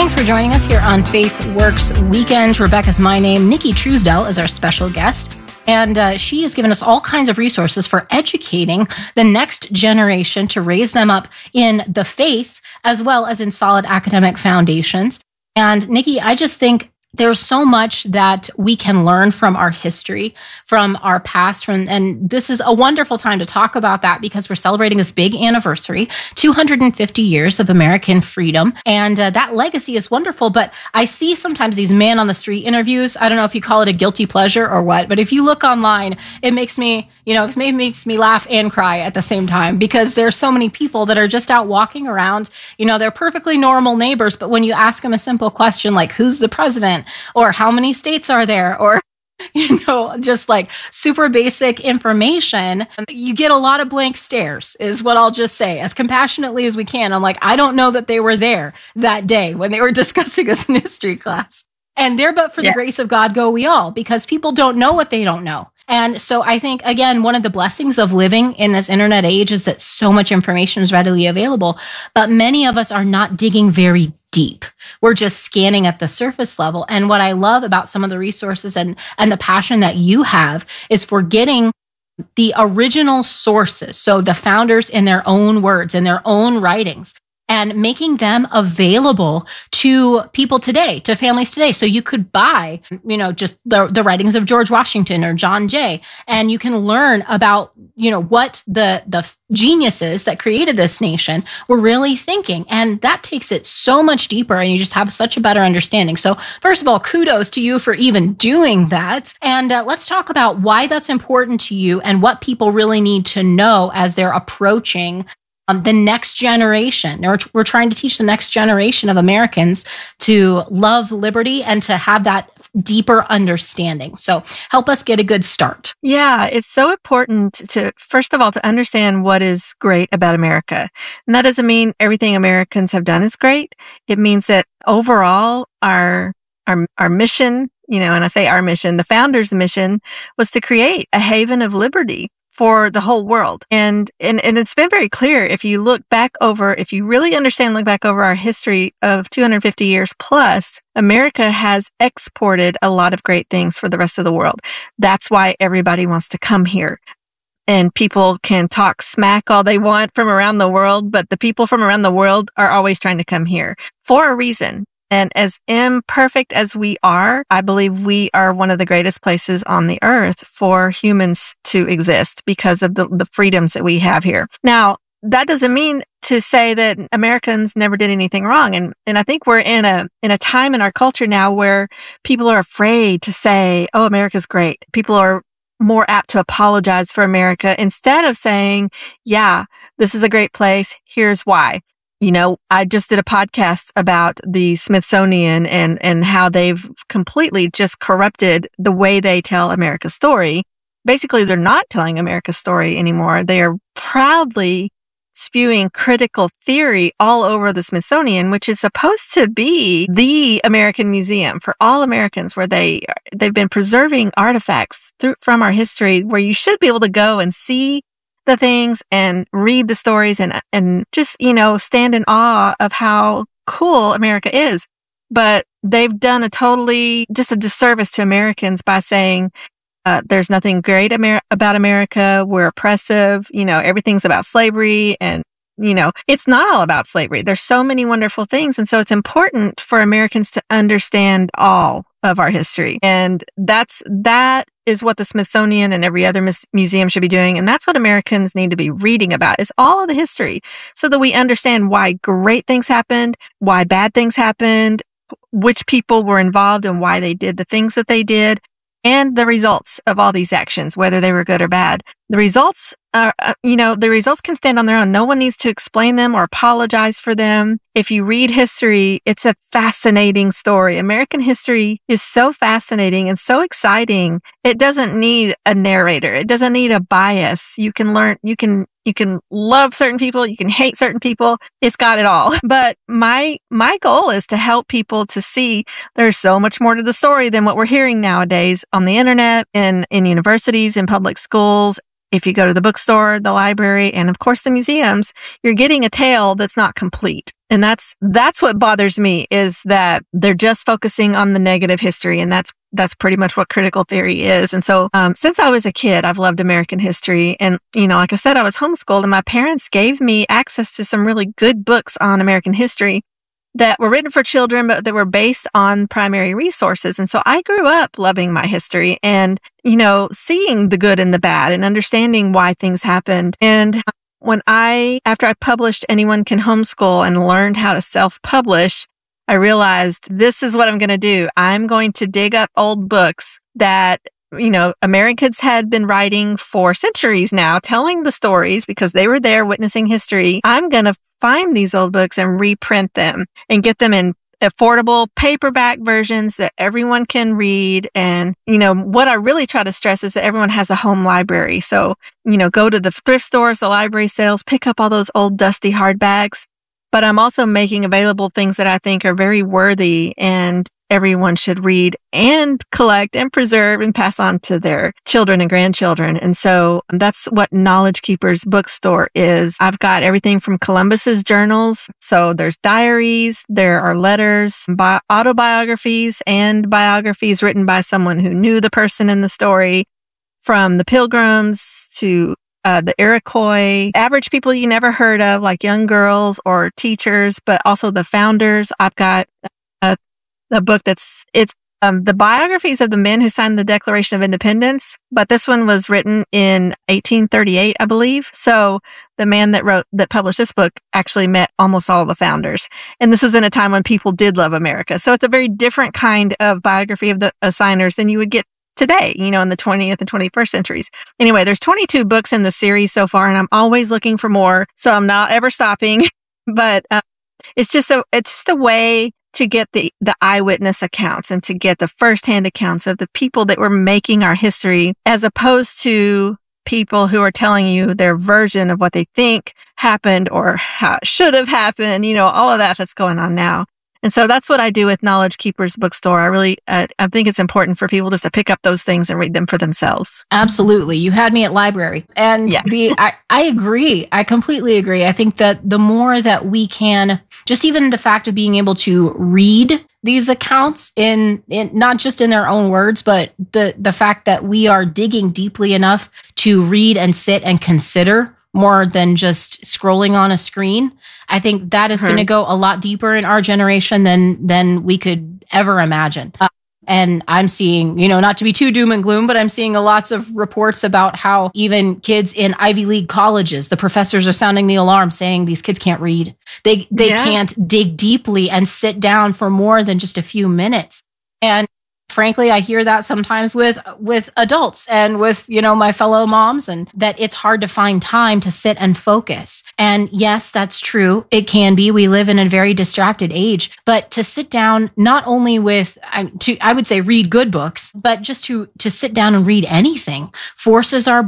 Thanks for joining us here on Faith Works Weekend. Rebecca's my name. Nikki Truesdell is our special guest. And she has given us all kinds of resources for educating the next generation to raise them up in the faith as well as in solid academic foundations. And Nikki, I just think there's so much that we can learn from our history, from our past, and this is a wonderful time to talk about that because we're celebrating this big anniversary, 250 years of American freedom. And that legacy is wonderful, but I see sometimes these man on the street interviews. I don't know if you call it a guilty pleasure or what, but if you look online, it makes me, it makes me laugh and cry at the same time because there's so many people that are just out walking around, they're perfectly normal neighbors, but when you ask them a simple question like, who's the president? Or how many states are there? Or, just like super basic information. You get a lot of blank stares is what I'll just say as compassionately as we can. I'm like, I don't know that they were there that day when they were discussing this in history class. And there, but for the grace of God, go we all, because people don't know what they don't know. And so I think, again, one of the blessings of living in this internet age is that so much information is readily available, but many of us are not digging very deep. We're just scanning at the surface level. And what I love about some of the resources and the passion that you have is for getting the original sources. So the founders in their own words, in their own writings, and making them available to people today, to families today. So you could buy, just the writings of George Washington or John Jay, and you can learn about, what the geniuses that created this nation were really thinking. And that takes it so much deeper, and you just have such a better understanding. So first of all, kudos to you for even doing that. And let's talk about why that's important to you and what people really need to know as they're approaching the next generation. We're trying to teach the next generation of Americans to love liberty and to have that deeper understanding. So help us get a good start. Yeah, it's so important to, first of all, to understand what is great about America. And that doesn't mean everything Americans have done is great. It means that overall, our mission, and I say our mission, the founders' mission was to create a haven of liberty for the whole world. And it's been very clear if you really look back over our history of 250 years plus, America has exported a lot of great things for the rest of the world. That's why everybody wants to come here. And people can talk smack all they want from around the world, but the people from around the world are always trying to come here for a reason. And as imperfect as we are, I believe we are one of the greatest places on the earth for humans to exist because of the freedoms that we have here. Now, that doesn't mean to say that Americans never did anything wrong. And I think we're in a time in our culture now where people are afraid to say, oh, America's great. People are more apt to apologize for America instead of saying, yeah, this is a great place. Here's why. I just did a podcast about the Smithsonian and how they've completely just corrupted the way they tell America's story. Basically, they're not telling America's story anymore. They are proudly spewing critical theory all over the Smithsonian, which is supposed to be the American museum for all Americans, where they've been preserving artifacts from our history, where you should be able to go and see the things and read the stories and just, stand in awe of how cool America is. But they've done just a disservice to Americans by saying, there's nothing great about America. We're oppressive. Everything's about slavery. And, it's not all about slavery. There's so many wonderful things. And so it's important for Americans to understand all of our history. And that is what the Smithsonian and every other museum should be doing. And that's what Americans need to be reading about, is all of the history, so that we understand why great things happened, why bad things happened, which people were involved and why they did the things that they did, and the results of all these actions, whether they were good or bad. The results the results can stand on their own. No one needs to explain them or apologize for them. If you read history, it's a fascinating story. American history is so fascinating and so exciting. It doesn't need a narrator. It doesn't need a bias. You can learn, you can love certain people, you can hate certain people. It's got it all. But my goal is to help people to see there's so much more to the story than what we're hearing nowadays on the internet, in universities, in public schools, if you go to the bookstore, the library, and of course the museums, you're getting a tale that's not complete. And that's what bothers me, is that they're just focusing on the negative history. And that's pretty much what critical theory is. And so, since I was a kid, I've loved American history. And, like I said, I was homeschooled, and my parents gave me access to some really good books on American history that were written for children, but that were based on primary resources. And so I grew up loving my history and, seeing the good and the bad and understanding why things happened. And after I published Anyone Can Homeschool and learned how to self-publish, I realized this is what I'm going to do. I'm going to dig up old books that, Americans had been writing for centuries now, telling the stories because they were there witnessing history. I'm going to find these old books and reprint them and get them in affordable paperback versions that everyone can read. And, what I really try to stress is that everyone has a home library. So, go to the thrift stores, the library sales, pick up all those old dusty hardbacks. But I'm also making available things that I think are very worthy and everyone should read and collect and preserve and pass on to their children and grandchildren. And so that's what Knowledge Keepers Bookstore is. I've got everything from Columbus's journals. So there's diaries, there are letters, autobiographies, and biographies written by someone who knew the person in the story, from the Pilgrims to the Iroquois, average people you never heard of, like young girls or teachers, but also the founders. I've got a book it's the biographies of the men who signed the Declaration of Independence, but this one was written in 1838, I believe. So the man that published this book actually met almost all of the founders. And this was in a time when people did love America. So it's a very different kind of biography of the signers than you would get today, in the 20th and 21st centuries. Anyway, there's 22 books in the series so far, and I'm always looking for more. So I'm not ever stopping, but it's just a way to get the eyewitness accounts and to get the firsthand accounts of the people that were making our history, as opposed to people who are telling you their version of what they think happened or how it should have happened, all of that's going on now. And so that's what I do with Knowledge Keepers Bookstore. I think it's important for people just to pick up those things and read them for themselves. Absolutely. You had me at library. And yeah. I agree. I completely agree. I think that the more that we can, just even the fact of being able to read these accounts in not just in their own words, but the fact that we are digging deeply enough to read and sit and consider more than just scrolling on a screen. I think that is going to go a lot deeper in our generation than we could ever imagine. And I'm seeing, not to be too doom and gloom, but I'm seeing lots of reports about how even kids in Ivy League colleges, the professors are sounding the alarm saying these kids can't read. They can't dig deeply and sit down for more than just a few minutes. And frankly, I hear that sometimes with adults and with, my fellow moms, and that it's hard to find time to sit and focus. And yes, that's true. It can be. We live in a very distracted age, but to sit down, not only I would say read good books, but just to sit down and read anything forces our